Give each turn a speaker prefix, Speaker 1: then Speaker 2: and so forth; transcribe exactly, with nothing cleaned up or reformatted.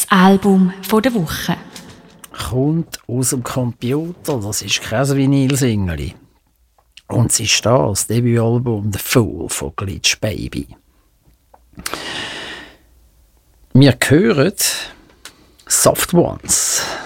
Speaker 1: Album von der Woche.
Speaker 2: Kommt aus dem Computer, das ist kein Vinyl-Singeli. Und es ist das Debütalbum «The Fool» von Glitch Baby. Wir hören «Soft Ones».